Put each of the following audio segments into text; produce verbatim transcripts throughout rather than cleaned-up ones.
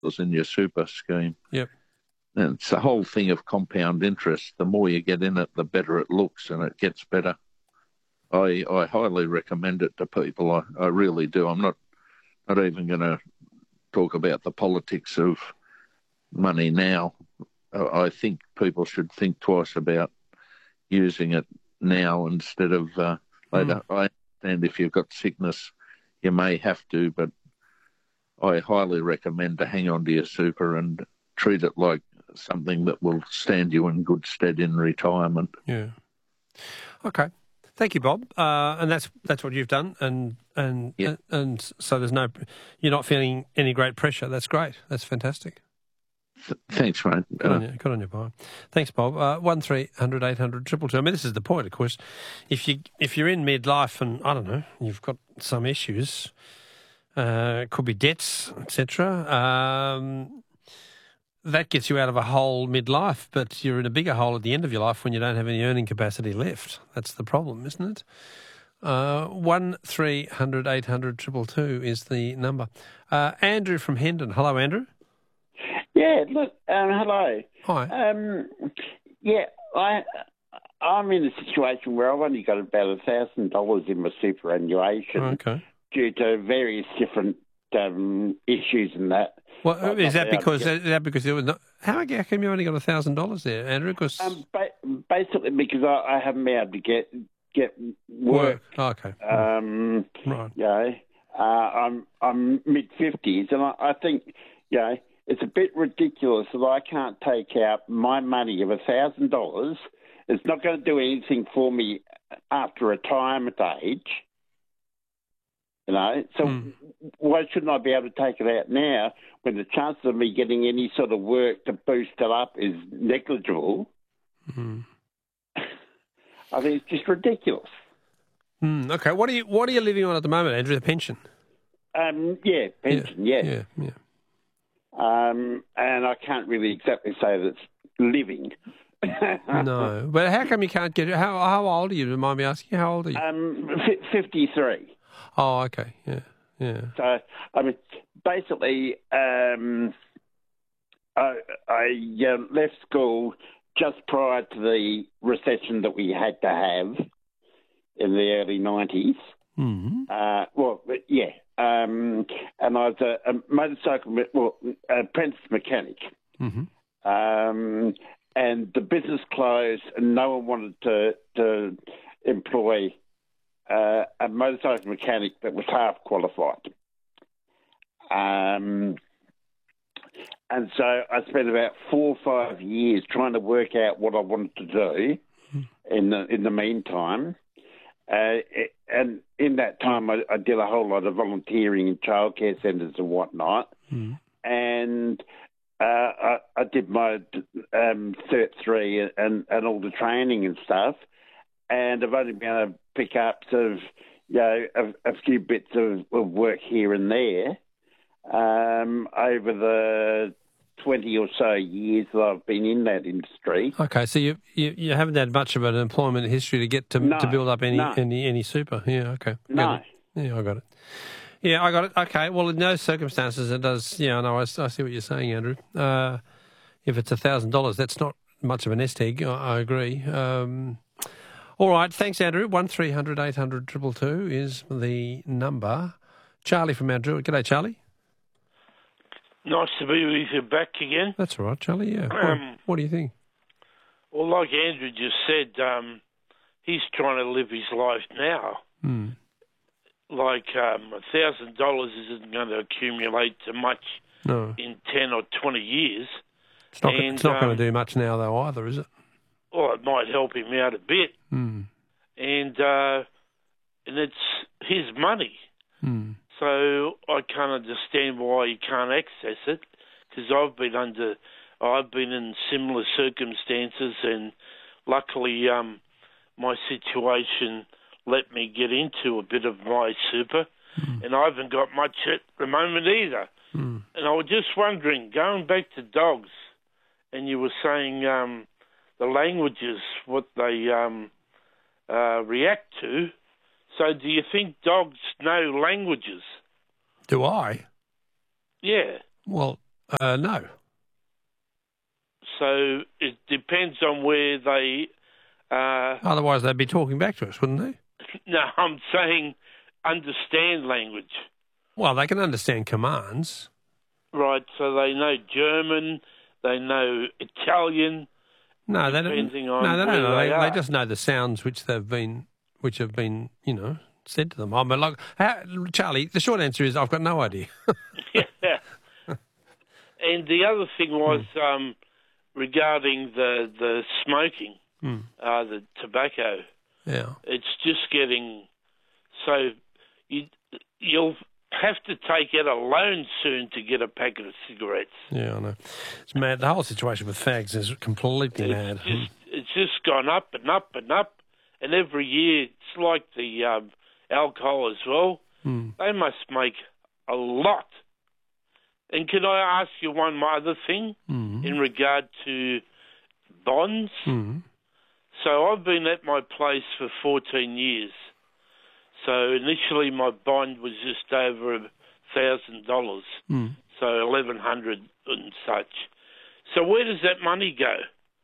in your super scheme. Yep. And it's the whole thing of compound interest. The more you get in it, the better it looks, and it gets better. I I highly recommend it to people. I, I really do. I'm not not even going to talk about the politics of money now. I think people should think twice about using it now instead of uh, later. Mm. I understand if you've got sickness, you may have to, but I highly recommend to hang on to your super and treat it like something that will stand you in good stead in retirement. Yeah. Okay. Thank you, Bob. Uh, and that's that's what you've done, and and, yep. and and so there's no, you're not feeling any great pressure. That's great. That's fantastic. Th- thanks, mate. Good uh, on you. Good on you, Bob. Thanks, Bob. Uh, one three hundred eight hundred triple two. I mean, this is the point, of course. If you if you're in midlife and I don't know, you've got some issues, uh, it could be debts, et cetera. Um, that gets you out of a hole midlife, but you're in a bigger hole at the end of your life when you don't have any earning capacity left. That's the problem, isn't it? Uh, one three hundred eight hundred triple two is the number. Uh, Andrew from Hendon. Hello, Andrew. Yeah, look, um, hello. Hi. Um, yeah, I, I'm in a situation where I've only got about a thousand dollars in my superannuation okay. due to various different um, issues and that. Well, I've is that because get... is that because there was not? How, how come you only got a thousand dollars there, Andrew? Because um, ba- basically because I, I haven't been able to get get work. work. Oh, okay. Um, right. You know, uh, I'm I'm mid fifties, and I, I think you know. It's a bit ridiculous that I can't take out my money of a thousand dollars. It's not going to do anything for me after retirement age. You know, so mm. why shouldn't I be able to take it out now when the chances of me getting any sort of work to boost it up is negligible? Mm. I think it's just ridiculous. Mm, okay, what are you what are you living on at the moment, Andrew? The pension? Um, yeah, pension. Yeah, yeah. yeah. yeah. Um, and I can't really exactly say that it's living. No, but how come you can't get it? How how old are you? Remind me asking. How old are you? Um, fifty-three. Oh, okay. Yeah, yeah. So I mean, basically, um, I, I uh, left school just prior to the recession that we had to have in the early nineties. Mm-hmm. Uh, well, yeah. Um, and I was a, a motorcycle, well, apprentice mechanic. Mm-hmm. Um, and the business closed, and no one wanted to to employ uh, a motorcycle mechanic that was half qualified. Um, and so I spent about four or five years trying to work out what I wanted to do. Mm-hmm. In the in the meantime. Uh, and in that time, I, I did a whole lot of volunteering in childcare centres and whatnot. Mm. And uh, I, I did my um, Cert three and, and all the training and stuff. And I've only been able to pick up sort of, you know, a, a few bits of, of work here and there um, over the twenty or so years that I've been in that industry. Okay, so you you, you haven't had much of an employment history to get to no, to build up any, no. any any super. Yeah, okay. No. Yeah, I got it. Yeah, I got it. Okay, well, in those circumstances, it does. Yeah, I know. I, I see what you're saying, Andrew. Uh, if it's a thousand dollars, that's not much of a nest egg. I, I agree. Um, all right, thanks, Andrew. One three hundred eight hundred triple two is the number. Charlie from Mount Druitt. G'day, Charlie. Nice to be with you back again. That's all right, Charlie, yeah. Um, what do you think? Well, like Andrew just said, um, he's trying to live his life now. Mm. Like um, one thousand dollars isn't going to accumulate to much no. in ten or twenty years. It's not, and, it's not um, going to do much now, though, either, is it? Well, it might help him out a bit. Mm. And, uh, and it's his money. Mm. So I can't understand why you can't access it, because I've been under, I've been in similar circumstances, and luckily um, my situation let me get into a bit of my super, mm. and I haven't got much at the moment either. Mm. And I was just wondering, going back to dogs, and you were saying um, the languages, what they um, uh, react to. So do you think dogs know languages? Do I? Yeah. Well, Uh, no. So it depends on where they... Uh, Otherwise they'd be talking back to us, wouldn't they? no, I'm saying understand language. Well, they can understand commands. Right, so they know German, they know Italian. No, they don't. Depending on No, they don't where know. They, they they are. just know the sounds which they've been, which have been, you know, said to them. I mean, like, how, Charlie, the short answer is I've got no idea. Yeah. And the other thing was Hmm. um, regarding the the smoking, Mm. uh, the tobacco. Yeah. It's just getting so you you'll have to take out a loan soon to get a packet of cigarettes. Yeah, I know. It's mad. The whole situation with fags is completely mad. It's just, it's just gone up and up and up, and every year it's like the um, alcohol as well. Mm. They must make a lot. And can I ask you one other thing Mm. in regard to bonds? Mm. So I've been at my place for fourteen years. So initially my bond was just over a thousand dollars, Mm. so eleven hundred and such. So where does that money go?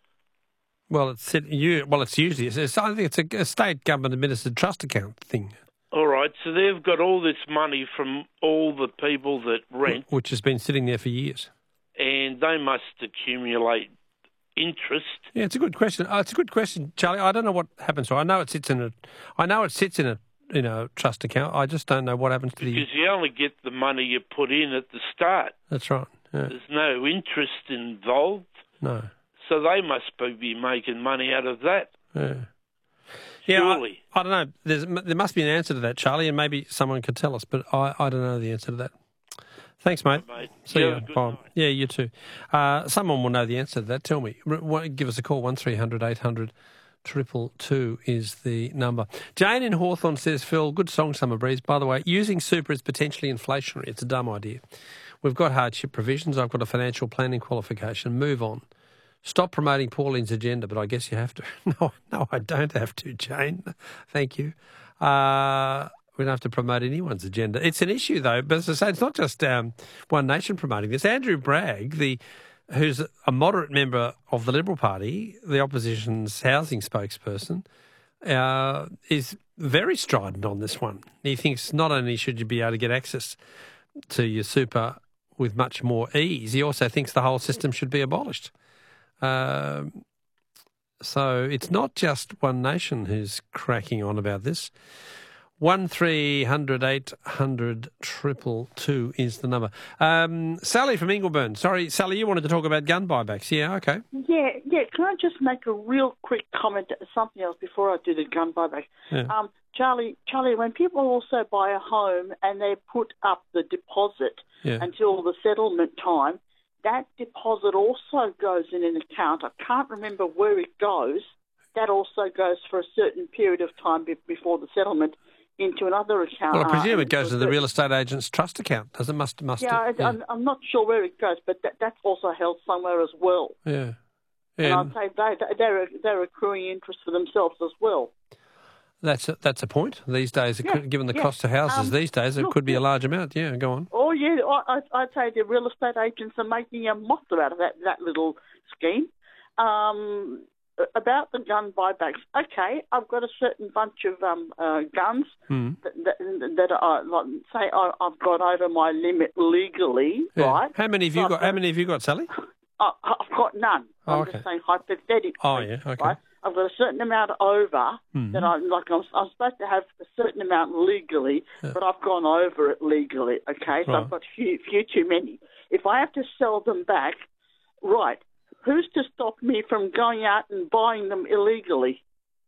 Well, it's you. Well, it's usually. It's, I think it's a, a state government administered trust account thing, All right, so they've got all this money from all the people that rent, which has been sitting there for years. and they must accumulate interest. Yeah, it's a good question. Uh, it's a good question, Charlie. I don't know what happens to it. I know it sits in a. I know it sits in a you know trust account. I just don't know what happens to the. Because you only get the money you put in at the start. That's right. Yeah. There's no interest involved, No. so they must be making money out of that. Yeah. Yeah, Surely. I, I don't know. There's, there must be an answer to that, Charlie, and maybe someone could tell us, but I, I don't know the answer to that. Thanks, mate. Mate. See You you. have a good Bye. night. Yeah, you too. Uh, someone will know the answer to that. Tell me. R- w- Give us a call. one three hundred eight hundred triple two is the number. Jane in Hawthorne says, Phil, good song, Summer Breeze. By the way, using super is potentially inflationary. It's a dumb idea. We've got hardship provisions. I've got a financial planning qualification. Move on. Stop promoting Pauline's agenda, but I guess you have to. No, no, I don't have to, Jane. Thank you. Uh, we don't have to promote anyone's agenda. It's an issue, though. But as I say, it's not just um, One Nation promoting this. Andrew Bragg, the who's a moderate member of the Liberal Party, the opposition's housing spokesperson, uh, is very strident on this one. He thinks not only should you be able to get access to your super with much more ease, he also thinks the whole system should be abolished. Um, so it's not just One Nation who's cracking on about this. One three hundred eight hundred triple two is the number. Um, Sally from Ingleburn. Sorry, Sally, you wanted to talk about gun buybacks. Yeah, okay. Yeah, yeah. Can I just make a real quick comment to something else before I do the gun buyback? Yeah. Um, Charlie, Charlie, when people also buy a home and they put up the deposit Yeah. until the settlement time, that deposit also goes in an account. I can't remember where it goes. That also goes for a certain period of time be- before the settlement into another account. Well, I presume Uh, it goes to the real estate agent's trust account. Does it? Must must. Yeah, it? I, I'm, I'm not sure where it goes, but that, that's also held somewhere as well. yeah. And Yeah. I'd say they, they're, they're accruing interest for themselves as well. That's a, that's a point. These days, it Yeah, could, given the yeah. cost of houses Um, these days, it look, could be a yeah. large amount. Yeah, go on. Oh, yeah, I, I- I'd say the real estate agents are making a moth out of that, that little scheme. Um, about the gun buybacks, okay, I've got a certain bunch of um, uh, guns Mm. that, that, that are, like, say I, I've got over my limit legally, Yeah. right? How many have you So I've got? How many have you got, Sally? I, I've got none. Oh, I'm okay. just saying hypothetically. Oh, yeah, okay. Right? I've got a certain amount over Mhm. that I'm like I'm, I'm supposed to have a certain amount legally, Yeah. but I've gone over it legally. Okay, so Right. I've got few, few too many. If I have to sell them back, right? Who's to stop me from going out and buying them illegally?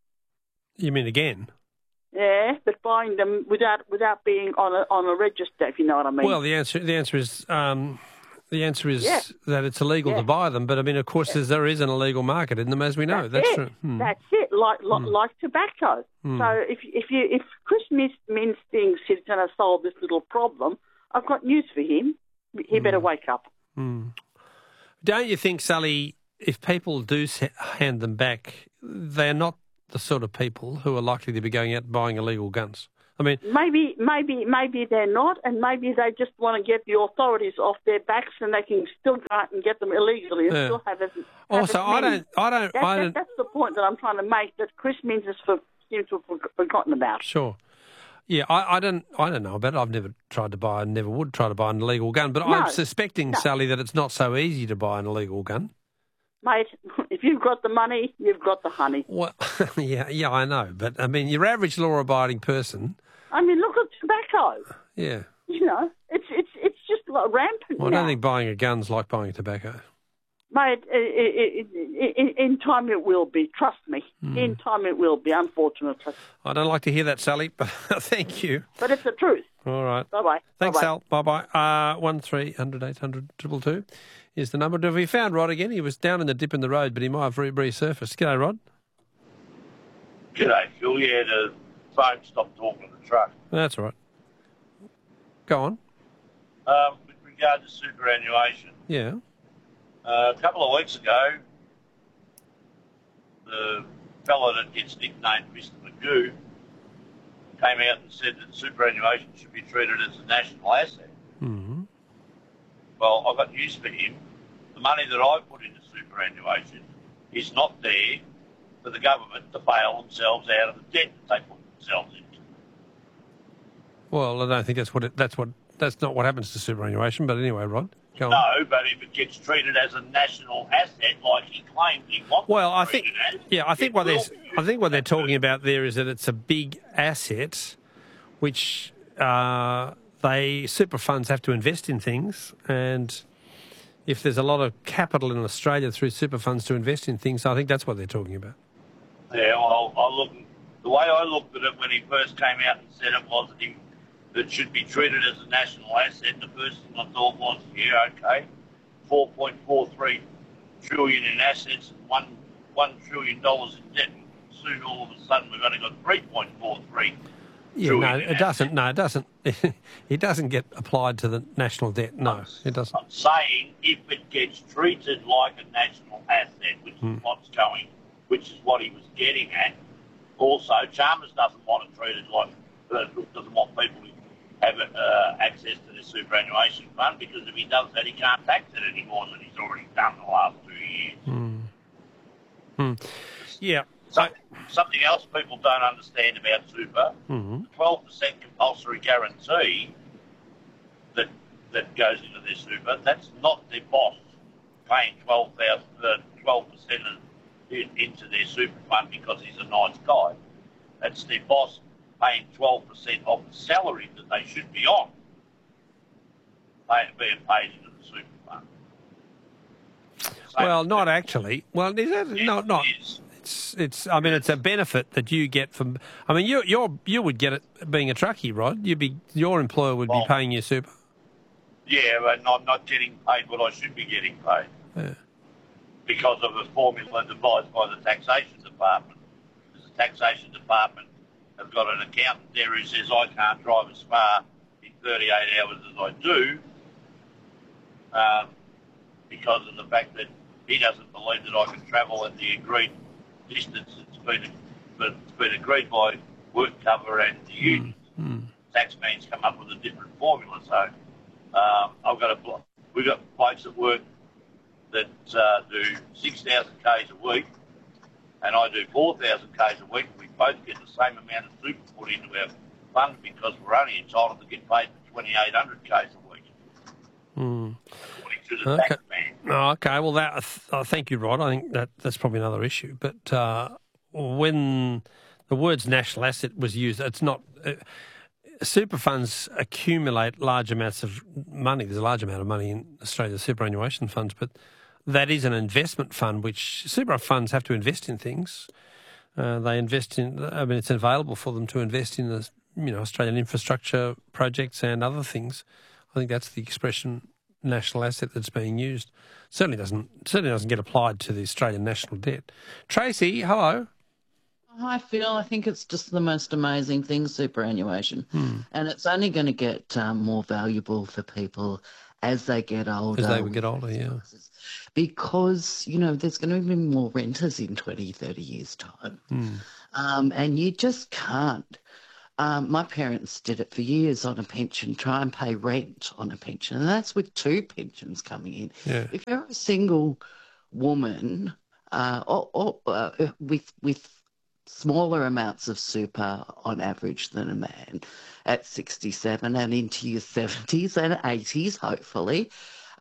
You mean again? Yeah, but buying them without without being on a on a register, if you know what I mean. Well, the answer the answer is um, the answer is Yeah. that it's illegal Yeah. to buy them. But I mean, of course, there's, there is an illegal market in them, as we know. That's, it. true. Hmm. That's it. Like like, like tobacco. Hmm. So if if you if Chris Minns thinks he's going to solve this little problem, I've got news for him. He better wake up. Hmm. Don't you think, Sally, if people do s- hand them back, they're not the sort of people who are likely to be going out and buying illegal guns? I mean, maybe, maybe, maybe they're not, and maybe they just want to get the authorities off their backs, and they can still go out and get them illegally and Yeah. still have it. also, I don't, I don't, That, I that, don't. that's the point that I'm trying to make. That Chris Minns has for, seems to have forgotten about. Sure. Yeah, I, I don't, I don't know about it. I've never tried to buy, and never would try to buy an illegal gun. But No. I'm suspecting, No. Sally, that it's not so easy to buy an illegal gun. Mate, if you've got the money, you've got the honey. Well, yeah, yeah, I know. But I mean, your average law-abiding person, I mean, look at tobacco. yeah. You know, it's it's it's just like rampant Well, I now. don't think buying a gun's like buying tobacco. Mate, i i i in, in time it will be. Trust me. Hmm. In time it will be, unfortunately. I don't like to hear that, Sally, but thank you. But it's the truth. All right. Bye-bye. Thanks, Bye-bye. Sal. Bye-bye. Uh, one three hundred eight hundred two two is the number. Have we found Rod again? He was down in the dip in the road, but he might have re- resurfaced. G'day, Rod. G'day, Phil. Yeah, the phone stopped talking to the truck. That's all right. Go on. Um, with regard to superannuation, Yeah. uh, a couple of weeks ago, the fellow that gets nicknamed Mister Magoo came out and said that superannuation should be treated as a national asset. Mm-hmm. Well, I've got news for him. The money that I put into superannuation is not there for the government to bail themselves out of the debt that they put themselves into. Well, I don't think that's what it, that's what that's not what happens to superannuation. But anyway, Rod, go on. No, but if it gets treated as a national asset like he claims he wants Well, to I treat think, it as, yeah, I think it what will there's, be I think what they're used. talking about there is that it's a big asset, which uh, they super funds have to invest in things, and if there's a lot of capital in Australia through super funds to invest in things, I think that's what they're talking about. Yeah, well, I look, the way I looked at it when he first came out and said it was that he, it should be treated as a national asset, the first thing I thought was, yeah, okay, four point four three trillion in assets and one one trillion dollars in debt. Soon, all of a sudden, we've only got three point four three. Yeah, no, it doesn't. No, it doesn't. It doesn't get applied to the national debt. No, it doesn't. I'm saying if it gets treated like a national asset, which Hmm. is what's going, which is what he was getting at. Also, Chalmers doesn't want it treated like, uh, doesn't want people to have uh, access to the superannuation fund, because if he does that, he can't tax it any more than he's already done the last two years. Hmm. Hmm. Yeah. So, I- something else people don't understand about super, Mhm. the twelve percent compulsory guarantee that that goes into their super, that's not their boss paying twelve thousand, uh, twelve percent in, into their super fund because he's a nice guy. That's their boss paying twelve percent of the salary that they should be on, pay, being paid into the super fund. So- Well, not actually. Well, is that, Yes, no, not. it is. It's, it's. I mean, it's a benefit that you get from. I mean, you, you're, you would get it being a truckie, Rod. You'd be, your employer would Well- be paying you super. Yeah, but I'm not getting paid what I should be getting paid Yeah. because of a formula devised by the taxation department. Because the taxation department have got an accountant there who says I can't drive as far in thirty-eight hours as I do, um, because of the fact that he doesn't believe that I can travel at the agreed distance that's been, that's been agreed by work cover and the unions. Mm. Taxman's come up with a different formula, so um, I've got a blo- we've got blokes at work that uh, do six thousand k's a week, and I do four thousand k's a week. We both get the same amount of super put into our fund because we're only entitled to get paid for twenty-eight hundred k's a week, Mm. according to the Okay. taxman. Oh, okay. Well, that. Uh, thank you, Rod. I think that that's probably another issue. But uh, when the words national asset was used, it's not. Uh, super funds accumulate large amounts of money. There's a large amount of money in Australia's superannuation funds, but that is an investment fund, which super funds have to invest in things. Uh, they invest in. I mean, it's available for them to invest in the, you know, Australian infrastructure projects and other things. I think that's the expression national asset that's being used. Certainly doesn't certainly doesn't get applied to the Australian national debt. Tracy, hello. Hi, Phil. I think it's just the most amazing thing, superannuation. Hmm. And it's only going to get um, more valuable for people as they get older. As they would get older, yeah. Because, you know, there's going to be more renters in twenty, thirty years' time. Hmm. Um, and you just can't Um, my parents did it for years on a pension, try and pay rent on a pension, and that's with two pensions coming in. Yeah. If you're a single woman uh, or, or uh, with with smaller amounts of super on average than a man at sixty-seven and into your seventies and eighties, hopefully,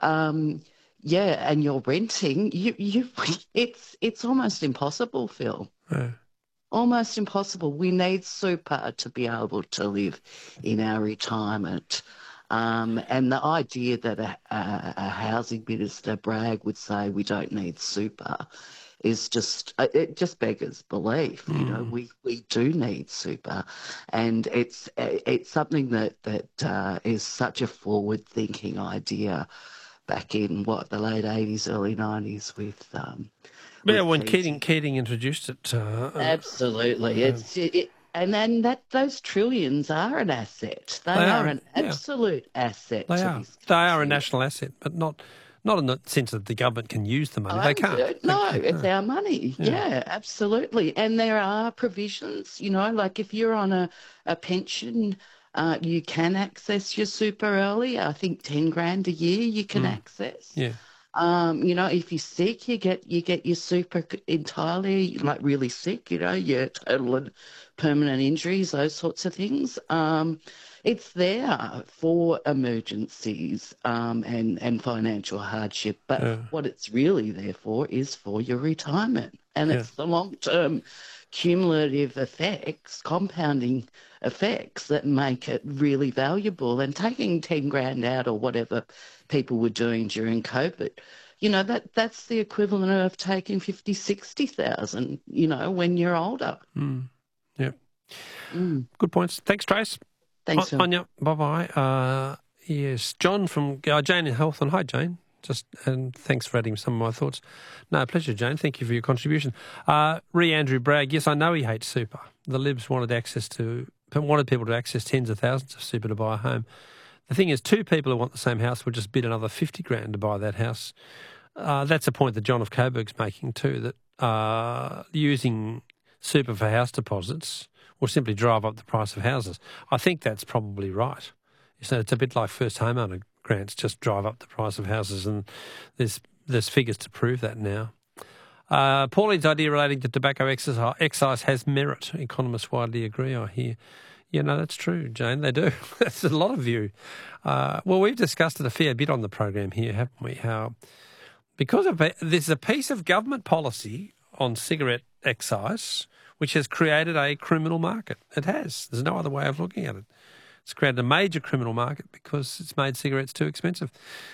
um, yeah, and you're renting, you you it's it's almost impossible, Phil. Yeah. Almost impossible. We need super to be able to live in our retirement. Um, and the idea that a, a, a housing minister, Bragg, would say we don't need super is just, it just beggars belief. Mm. You know, we, we do need super. And it's it's something that, that uh, is such a forward-thinking idea back in, what, the late eighties, early nineties with... Um, Yeah, when Keating Keating introduced it. Uh, Absolutely. Uh, it's it, and then that those trillions are an asset. They, They are, are, an yeah. absolute asset. They to are. this They are a country. national asset, but not not in the sense that the government can use the money. Oh, they can't. No, They it's can't. our money. Yeah. Yeah. absolutely. And there are provisions, you know, like if you're on a, a pension, uh, you can access your super early. I think ten grand a year you can Mm. access. Yeah. Um, you know, if you're sick, you get you get your super entirely, like really sick, you know, your total and permanent injuries, those sorts of things. Um, it's there for emergencies um, and, and financial hardship, but Yeah. what it's really there for is for your retirement. And Yeah. it's the long-term cumulative effects, compounding effects that make it really valuable. And taking ten grand out or whatever people were doing during COVID, you know, that that's the equivalent of taking fifty, sixty thousand, you know, when you're older. Mm. Yeah. Mm. Good points. Thanks, Trace. Thanks, Phil. Anya, bye-bye. Uh, yes, John from uh, Jane in Health. And hi, Jane. Just and thanks for adding some of my thoughts. No, pleasure, Jane. Thank you for your contribution. Uh, Re Andrew Bragg. Yes, I know he hates super. The Libs wanted access to wanted people to access tens of thousands of super to buy a home. The thing is, two people who want the same house would just bid another fifty grand to buy that house. Uh, that's a point that John of Coburg's making too, that uh, using super for house deposits will simply drive up the price of houses. I think that's probably right. So it's a bit like first homeowner grants, just drive up the price of houses, and there's there's figures to prove that now. Uh, Pauline's idea relating to tobacco excise, excise has merit. Economists widely agree, I hear. Yeah, no, that's true, Jane. They do. That's a lot of you. Uh, well, we've discussed it a fair bit on the program here, haven't we? How because of there's a piece of government policy on cigarette excise which has created a criminal market. It has. There's no other way of looking at it. It's created a major criminal market because it's made cigarettes too expensive.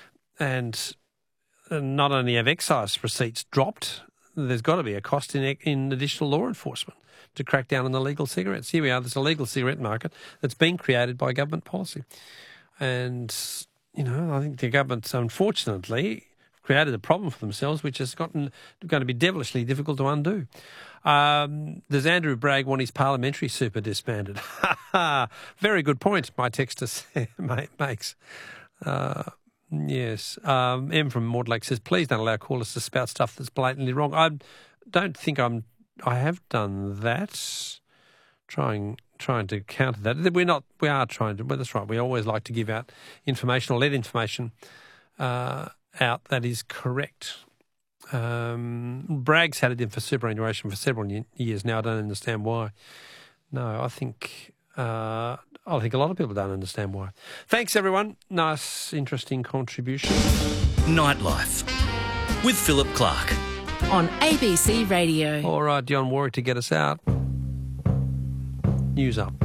And not only have excise receipts dropped, there's got to be a cost in, in additional law enforcement to crack down on illegal cigarettes. Here we are, there's a legal cigarette market that's been created by government policy. And, you know, I think the government's unfortunately created a problem for themselves which has gotten going to be devilishly difficult to undo. Um, does Andrew Bragg want his parliamentary super disbanded? Very good point, my texter makes. Uh, yes. Um, M from Mortlake says, please don't allow callers to spout stuff that's blatantly wrong. I don't think I'm, I have done that. Trying trying to counter that. We're not, we are trying to, well, that's right. We always like to give out information or let information uh, out that is correct. Um, Bragg's had it in for superannuation for several years now. I don't understand why. No, I think uh, I think a lot of people don't understand why. Thanks, everyone. Nice, interesting contribution. Nightlife with Philip Clark on A B C Radio. All right, Dionne Warwick to get us out. News up.